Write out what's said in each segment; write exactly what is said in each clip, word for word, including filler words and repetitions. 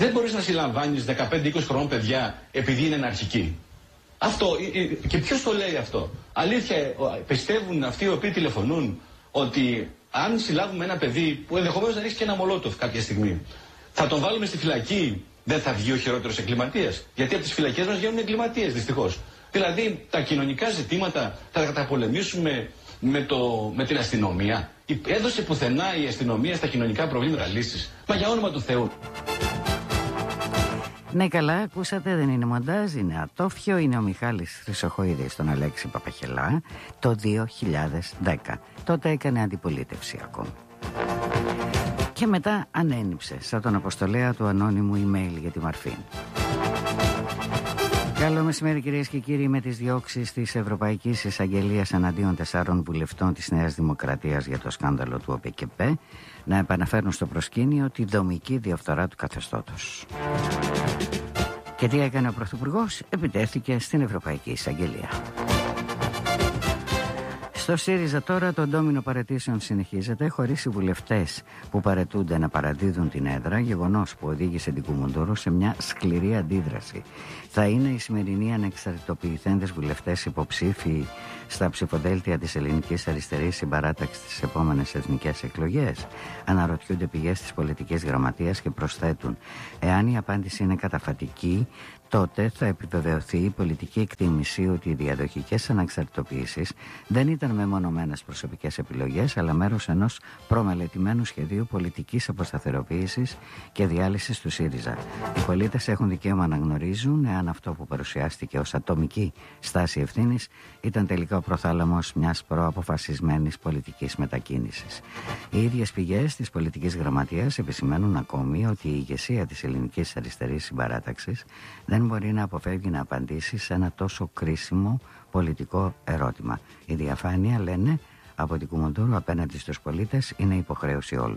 Δεν μπορείς να συλλαμβάνεις δεκαπέντε είκοσι χρονών παιδιά επειδή είναι αναρχικοί. Αυτό, και ποιος το λέει αυτό? Αλήθεια, πιστεύουν αυτοί οι οποίοι τηλεφωνούν ότι αν συλλάβουμε ένα παιδί που ενδεχομένως να ρίξει και ένα μολότοφ κάποια στιγμή, θα τον βάλουμε στη φυλακή, δεν θα βγει ο χειρότερος εγκληματίας? Γιατί από τις φυλακές μας βγαίνουν εγκληματίες, δυστυχώς. Δηλαδή, τα κοινωνικά ζητήματα θα τα καταπολεμήσουμε με, το, με την αστυνομία? Έδωσε πουθενά η αστυνομία στα κοινωνικά προβλήματα λύσεις? Μα για όνομα του Θεού. Ναι, καλά, ακούσατε, δεν είναι μοντάζ, είναι ατόφιο, είναι ο Μιχάλης Χρυσοχοίδης στον Αλέξη Παπαχελά το δύο χιλιάδες δέκα. Τότε έκανε αντιπολίτευση ακόμη. Και μετά ανένυψε σαν τον αποστολέα του ανώνυμου email για τη Μαρφίν. Καλό μεσημέρι, κυρίες και κύριοι. Με τις διώξεις της Ευρωπαϊκής Εισαγγελίας εναντίον τεσσάρων βουλευτών της Νέας Δημοκρατίας για το σκάνδαλο του ΟΠΕΚΕΠΕ να επαναφέρουν στο προσκήνιο τη δομική διαφθορά του καθεστώτος. Και τι έκανε ο Πρωθυπουργός? Επιτέθηκε στην Ευρωπαϊκή Εισαγγελία. Στο ΣΥΡΙΖΑ τώρα το ντόμινο παραιτήσεων συνεχίζεται, χωρίς οι βουλευτές που παραιτούνται να παραδίδουν την έδρα, γεγονός που οδήγησε την Κουμουντούρου σε μια σκληρή αντίδραση. Θα είναι οι σημερινοί ανεξαρτητοποιηθέντες βουλευτές υποψήφοι στα ψηφοδέλτια της Ελληνικής Αριστερής Συμπαράταξης στις επόμενες εθνικές εκλογές? Αναρωτιούνται πηγές της πολιτικής γραμματείας και προσθέτουν: εάν η απάντηση είναι καταφατική, τότε θα επιβεβαιωθεί η πολιτική εκτίμηση ότι οι διαδοχικές αναξαρτητοποιήσεις δεν ήταν μεμονωμένες προσωπικές επιλογές, αλλά μέρος ενός προμελετημένου σχεδίου πολιτικής αποσταθεροποίησης και διάλυσης του ΣΥΡΙΖΑ. Οι πολίτες έχουν δικαίωμα να γνωρίζουν εάν αυτό που παρουσιάστηκε ως ατομική στάση ευθύνης ήταν τελικά ο προθάλαμος μιας προαποφασισμένης πολιτικής μετακίνησης. Οι ίδιες πηγές της πολιτικής γραμματείας επισημαίνουν ακόμη ότι η ηγεσία της Ελληνικής Αριστερής Συμπαράταξης δεν μπορεί να αποφεύγει να απαντήσει σε ένα τόσο κρίσιμο πολιτικό ερώτημα. Η διαφάνεια, λένε, από την Κουμουντούρου απέναντι στους πολίτες είναι υποχρέωση όλων.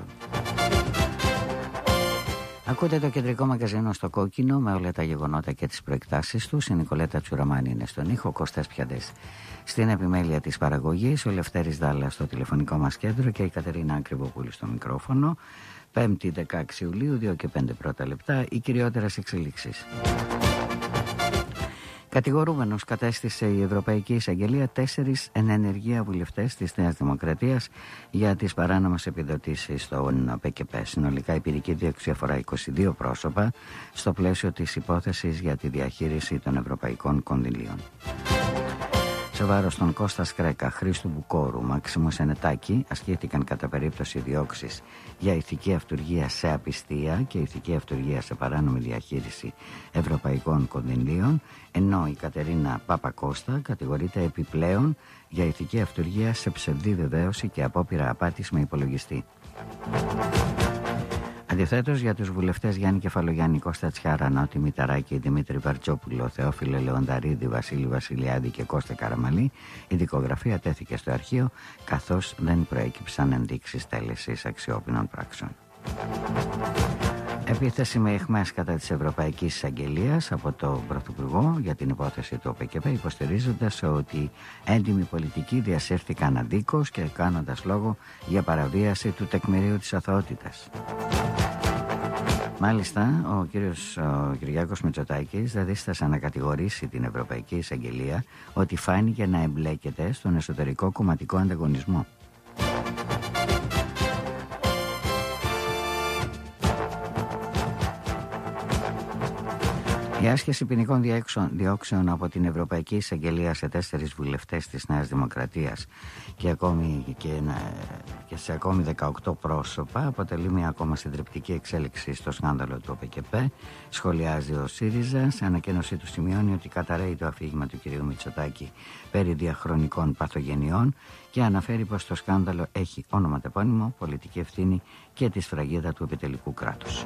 Ακούτε το κεντρικό μαγκαζίνο στο κόκκινο με όλα τα γεγονότα και τις προεκτάσεις τους. Η Νικολέτα Τσουραμάνη είναι στον ήχο, Κώστας Πιαντές στην επιμέλεια της παραγωγής, ο Λευτέρης Δάλλας στο τηλεφωνικό μας κέντρο και η Κατερίνα Ακριβοπούλου στο μικρόφωνο. Πέμπτη δεκαέξι Ιουλίου, δύο και πέντε πρώτα λεπτά, οι κυριότερες εξελίξεις. Κατηγορούμενος κατέστησε η Ευρωπαϊκή Εισαγγελία τέσσερις εν ενεργεία βουλευτές της Νέας Δημοκρατίας για τις παράνομες επιδοτήσεις στον ΠΚΠ. Συνολικά η ποινική δίωξη αφορά είκοσι δύο πρόσωπα στο πλαίσιο της υπόθεσης για τη διαχείριση των ευρωπαϊκών κονδυλίων. Σε βάρος των Κώστα Σκρέκα, Χρήστου Μπουκόρου, Μάξιμου Σενετάκη ασκήθηκαν κατά περίπτωση διώξεις για ηθική αυτουργία σε απιστία και ηθική αυτουργία σε παράνομη διαχείριση ευρωπαϊκών κονδυλίων, ενώ η Κατερίνα Παπακώστα κατηγορείται επιπλέον για ηθική αυτουργία σε ψευδή βεβαίωση και απόπειρα απάτης με υπολογιστή. Αντιθέτως, για τους βουλευτές Γιάννη Κεφαλογιάννη, Κώστα Τσιάρα, Νότι Μηταράκη, Δημήτρη Βαρτζόπουλο, Θεόφιλε Λεονταρίδη, Βασίλη Βασιλιάδη και Κώστα Καραμαλή, η δικογραφία τέθηκε στο αρχείο, καθώς δεν προέκυψαν ενδείξεις τέλεσης αξιόπινων πράξεων. Επίθεση με αιχμές κατά της Ευρωπαϊκής Εισαγγελίας από τον Πρωθυπουργό για την υπόθεση του ΟΠΕΚΕΠ, υποστηρίζοντας ότι έντιμοι πολιτικοί διασύρθηκαν αδίκως και κάνοντας λόγο για παραβίαση του τεκμηρίου της αθωότητας. Μάλιστα, ο κύριος ο Κυριάκος Μητσοτάκης δεν δίστασε να κατηγορήσει την Ευρωπαϊκή Εισαγγελία ότι φάνηκε να εμπλέκεται στον εσωτερικό κομματικό ανταγωνισμό. Η άσκηση ποινικών διώξεων από την Ευρωπαϊκή Εισαγγελία σε τέσσερις βουλευτές της Νέας Δημοκρατίας και, ακόμη, και, και σε ακόμη δεκαοκτώ πρόσωπα αποτελεί μια ακόμα συντριπτική εξέλιξη στο σκάνδαλο του ΟΠΕΚΕΠΕ, σχολιάζει ο ΣΥΡΙΖΑ. Σε ανακοίνωσή του σημειώνει ότι καταρρέει το αφήγημα του κ. Μητσοτάκη περί διαχρονικών παθογενειών και αναφέρει πως το σκάνδαλο έχει ονοματεπώνυμο, πολιτική ευθύνη και τη σφραγίδα του επιτελικού κράτους.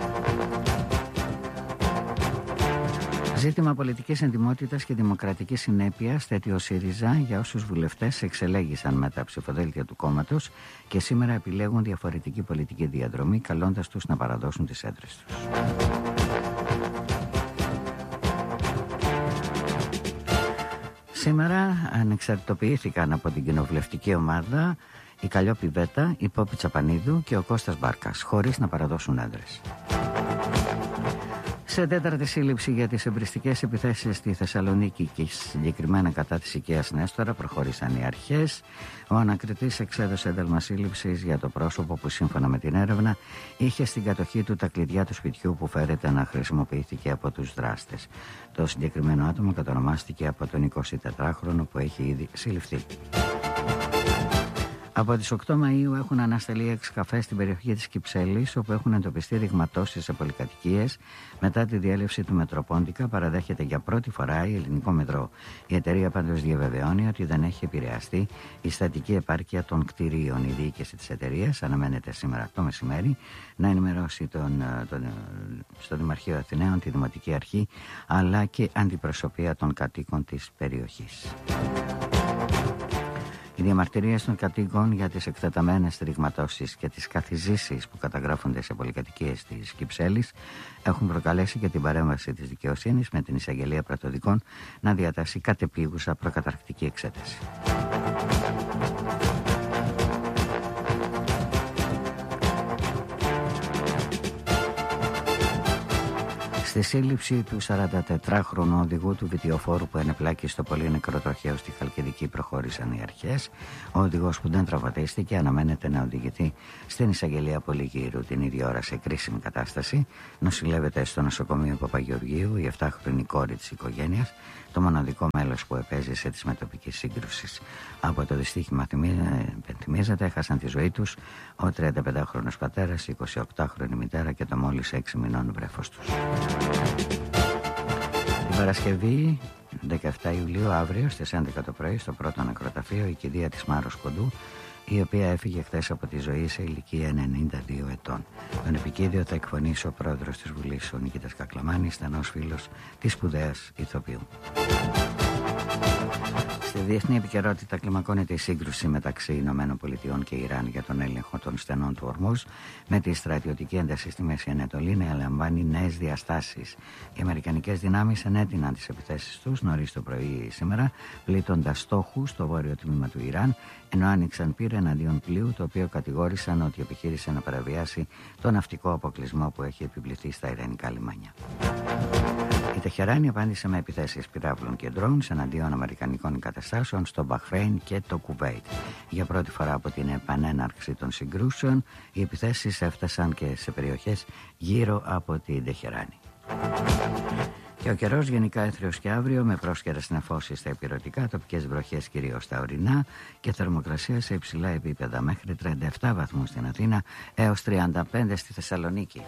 Ζήτημα πολιτικής εντιμότητας και δημοκρατικής συνέπειας θέτει ο ΣΥΡΙΖΑ για όσους βουλευτές εξελέγησαν με τα ψηφοδέλτια του κόμματος και σήμερα επιλέγουν διαφορετική πολιτική διαδρομή, καλώντας τους να παραδώσουν τις έδρες τους. Σήμερα ανεξαρτητοποιήθηκαν από την κοινοβουλευτική ομάδα η Καλλιόπη Βέτα, η Πόπη Τσαπανίδου και ο Κώστας Μπάρκας, χωρίς να παραδώσουν έδρες. Σε τέταρτη σύλληψη για τις εμπριστικές επιθέσεις στη Θεσσαλονίκη και συγκεκριμένα κατά της οικίας Νέστορα προχώρησαν οι αρχές. Ο ανακριτής εξέδωσε ένταλμα σύλληψης για το πρόσωπο που σύμφωνα με την έρευνα είχε στην κατοχή του τα κλειδιά του σπιτιού που φέρεται να χρησιμοποιήθηκε από τους δράστες. Το συγκεκριμένο άτομο κατονομάστηκε από τον εικοσιτετράχρονο που έχει ήδη συλληφθεί. Από τις οκτώ Μαΐου έχουν ανασταλεί έξι καφές στην περιοχή της Κυψέλης, όπου έχουν εντοπιστεί ρηγματώσεις σε πολυκατοικίες. Μετά τη διέλευση του Μετροπόντικα, παραδέχεται για πρώτη φορά η Ελληνικό Μετρό. Η εταιρεία πάντως διαβεβαιώνει ότι δεν έχει επηρεαστεί η στατική επάρκεια των κτηρίων. Η διοίκηση της εταιρείας αναμένεται σήμερα το μεσημέρι να ενημερώσει τον, τον, στο Δημαρχείο Αθηναίων, τη Δημοτική Αρχή, αλλά και αντιπροσωπεία των κατοίκων της περιοχής. Οι διαμαρτυρίες των κατοίκων για τις εκτεταμένες ρηγματώσεις και τις καθιζήσεις που καταγράφονται σε πολυκατοικίες της Κυψέλης έχουν προκαλέσει και την παρέμβαση της δικαιοσύνης με την εισαγγελία πρατοδικών να διατάσει κατεπίγουσα προκαταρκτική εξέταση. Στη σύλληψη του σαραντατετράχρονου οδηγού του βιτιοφόρου που ενεπλάκη στο πολύ νεκροτροχαίο στη Χαλκιδική προχώρησαν οι αρχές. Ο οδηγός που δεν τραυματίστηκε αναμένεται να οδηγηθεί στην εισαγγελία Πολυγύρου την ίδια ώρα σε κρίσιμη κατάσταση. Νοσηλεύεται στο νοσοκομείο Παπαγεωργίου η εφτάχρονη κόρη της οικογένειας, το μοναδικό μέλος που επέζησε της μετοπικής σύγκρουσης. Από το δυστύχημα, θυμίζεται, έχασαν τη ζωή τους ο τριανταπεντάχρονος πατέρας, η εικοσιοκτάχρονη μητέρα και το μόλις έξι μηνών βρέφος τους. Την Παρασκευή δεκαεφτά Ιουλίου, αύριο στις έντεκα το πρωί, στο πρώτο νεκροταφείο, η κηδεία της Μάρος Κοντού, η οποία έφυγε χθες από τη ζωή σε ηλικία ενενήντα δύο ετών. Τον επικίδιο θα εκφωνήσει ο πρόεδρος της Βουλής, ο Νικήτας Κακλαμάνης, στενός φίλος της σπουδαίας ηθοποιού. Στη διεθνή επικαιρότητα κλιμακώνεται η σύγκρουση μεταξύ Ηνωμένων Πολιτειών και Ιράν για τον έλεγχο των στενών του Ορμούζ, με τη στρατιωτική ένταση στη Μέση Ανατολή να λαμβάνει νέες διαστάσεις. Οι αμερικανικές δυνάμεις ενέτειναν τις επιθέσεις τους νωρίς το πρωί σήμερα, πλήττοντας στόχους στο βόρειο τμήμα του Ιράν, ενώ άνοιξαν πύρα εναντίον πλοίου, το οποίο κατηγόρησαν ότι επιχείρησε να παραβιάσει τον ναυτικό αποκλεισμό που έχει επιβληθεί στα ιρανικά λιμάνια. Η Τεχεράνη απάντησε με επιθέσεις πυράβλων και drones εναντίον αμερικανικών εγκαταστάσεων στο Μπαχρέιν και το Κουβέιτ. Για πρώτη φορά από την επανέναρξη των συγκρούσεων, οι επιθέσεις έφτασαν και σε περιοχές γύρω από την Τεχεράνη. Και ο καιρός γενικά έθριος και αύριο, με πρόσκαιρες νεφώσεις στα ηπειρωτικά, τοπικές βροχές κυρίως στα ορεινά και θερμοκρασία σε υψηλά επίπεδα, μέχρι τριάντα επτά βαθμούς στην Αθήνα έως τριάντα πέντε στη Θεσσαλονίκη.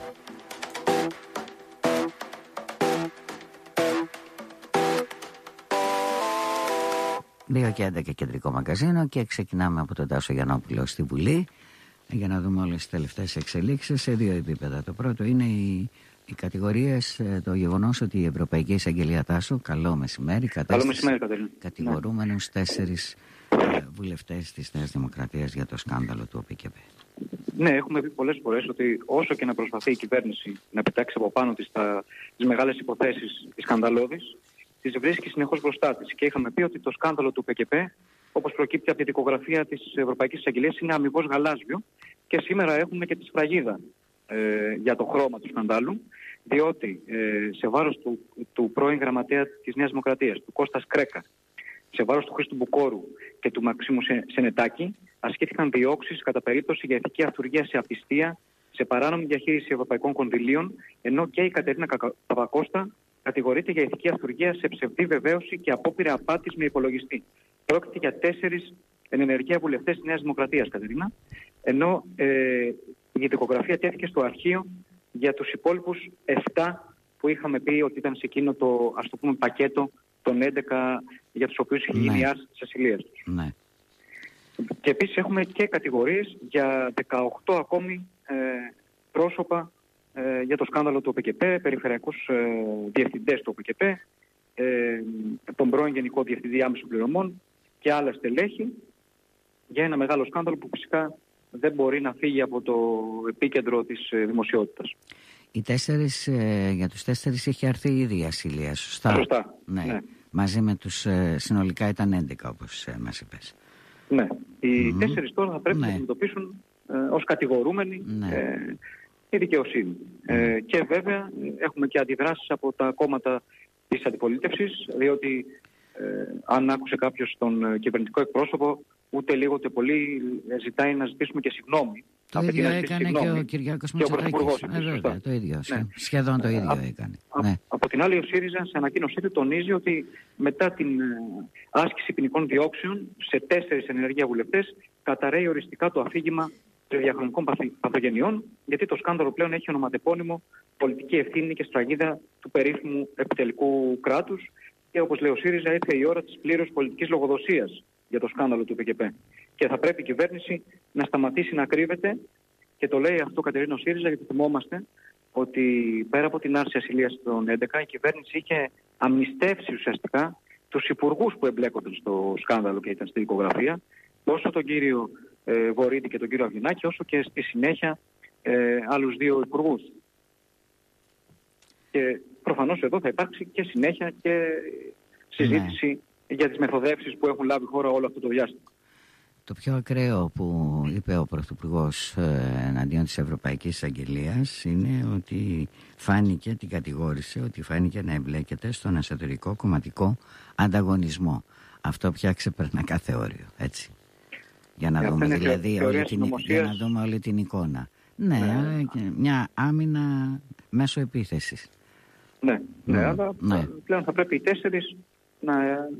δύο και έντεκα κεντρικό μαγκαζίνο και ξεκινάμε από τον Τάσο Γιαννόπουλο στη Βουλή για να δούμε όλες τις τελευταίες εξελίξεις σε δύο επίπεδα. Το πρώτο είναι οι, οι κατηγορίες, το γεγονός ότι η Ευρωπαϊκή Εισαγγελία, Τάσο, καλό μεσημέρι, κατέστησε κατηγορούμενους ναι. τέσσερις ε, βουλευτές της Νέας Δημοκρατίας για το σκάνδαλο του ΟΠΚΠ. Ναι, έχουμε πει πολλές φορές ότι όσο και να προσπαθεί η κυβέρνηση να πετάξει από πάνω της τα, τις μεγάλες υποθέσεις της σκανδαλώδης, τις βρίσκει συνεχώς μπροστά της. Και είχαμε πει ότι το σκάνδαλο του ΟΠΚΠ, όπως προκύπτει από τη δικογραφία της Ευρωπαϊκής Εισαγγελίας, είναι αμοιβώς γαλάζιο. Και σήμερα έχουμε και τη σφραγίδα ε, για το χρώμα του σκανδάλου, διότι ε, σε βάρος του, του πρώην γραμματέα της Νέας Δημοκρατίας, του Κώστας Κρέκα, σε βάρος του Χρήστου Μπουκόρου και του Μαξίμου Σενετάκη, ασκήθηκαν διώξεις κατά περίπτωση για ηθική αυτουργία σε απιστία, σε παράνομη διαχείριση ευρωπαϊκών κονδυλίων, ενώ και η Κατερίνα Παπακώστα κατηγορείται για ηθική αυτουργία σε ψευδή βεβαίωση και απόπειρα απάτης με υπολογιστή. Πρόκειται για τέσσερις εν ενεργεία βουλευτές της Νέας Δημοκρατίας, Κατερίνα, ενώ ε, η δικογραφία τέθηκε στο αρχείο για τους υπόλοιπους επτά που είχαμε πει ότι ήταν σε εκείνο το, ας το πούμε, πακέτο των έντεκα για τους οποίους είχε γίνει η άρση της ασυλίας τους. Ναι. Και επίσης έχουμε και κατηγορίες για δεκαοκτώ ακόμη ε, πρόσωπα ε, για το σκάνδαλο του ΟΠΚΠ, περιφερειακούς ε, διευθυντές του ΟΠΚΠ, ε, τον πρώην Γενικό Διευθυντή Άμεσων Πληρωμών και άλλα στελέχη, για ένα μεγάλο σκάνδαλο που φυσικά δεν μπορεί να φύγει από το επίκεντρο της ε, δημοσιότητας. Οι τέσσερις, ε, για τους τέσσερις είχε έρθει ήδη η ασυλία, σωστά? Σωστά, ναι. ναι. Μαζί με τους ε, συνολικά ήταν έντεκα, όπως ε, μας είπες. Ναι. Οι mm-hmm. τέσσερις τώρα θα πρέπει ναι. να αντιμετωπίσουν ε, ως κατηγορούμενοι ναι. ε, η δικαιοσύνη. Ε, και βέβαια έχουμε και αντιδράσεις από τα κόμματα της αντιπολίτευσης, διότι ε, αν άκουσε κάποιος τον κυβερνητικό εκπρόσωπο, ούτε λίγο ούτε πολύ ζητάει να ζητήσουμε και συγγνώμη. Το ίδιο έκανε συγγνώμη. Και ο Κυριάκος Μητσοτάκης. Ε, βέβαια, το ίδιο. Ναι. Σχεδόν το ίδιο ε, έκανε. Α, ναι. Από την άλλη, ο ΣΥΡΙΖΑ σε ανακοίνωσή του τονίζει ότι μετά την ε, άσκηση ποινικών διώξεων σε τέσσερις ενεργεία βουλευτές καταρρέει οριστικά το αφήγημα των διαχρονικών παθογενειών, γιατί το σκάνδαλο πλέον έχει ονοματεπώνυμο πολιτική ευθύνη και σφραγίδα του περίφημου επιτελικού κράτους. Και όπως λέει ο ΣΥΡΙΖΑ, ήρθε η ώρα της πλήρους πολιτικής λογοδοσίας για το σκάνδαλο του ΠΚΠ. Και θα πρέπει η κυβέρνηση να σταματήσει να κρύβεται, και το λέει αυτό Κατερίνα ΣΥΡΙΖΑ, γιατί θυμόμαστε ότι πέρα από την άρση ασυλίας των έντεκα, η κυβέρνηση είχε αμνηστεύσει ουσιαστικά τους υπουργούς που εμπλέκονταν στο σκάνδαλο και ήταν στη δικογραφία, τόσο τον κύριο ε, Βορύδη και τον κύριο Αυγενάκη, όσο και στη συνέχεια ε, άλλους δύο υπουργούς. Και προφανώς εδώ θα υπάρξει και συνέχεια και συζήτηση ναι. για τις μεθοδεύσεις που έχουν λάβει η χώρα όλο αυτό το διάστημα. Το πιο ακραίο που είπε ο Πρωθυπουργός εναντίον της Ευρωπαϊκής Αγγελίας είναι ότι φάνηκε, την κατηγόρησε, ότι φάνηκε να εμπλέκεται στον εσωτερικό κομματικό ανταγωνισμό. Αυτό πια ξεπερνά κάθε όριο, έτσι. Για να, δούμε, δηλαδή, όλη την, για να δούμε όλη την εικόνα. Ναι, ναι. Μια άμυνα μέσω επίθεσης. Ναι, ναι, ναι, αλλά ναι. πλέον θα πρέπει οι τέσσερις να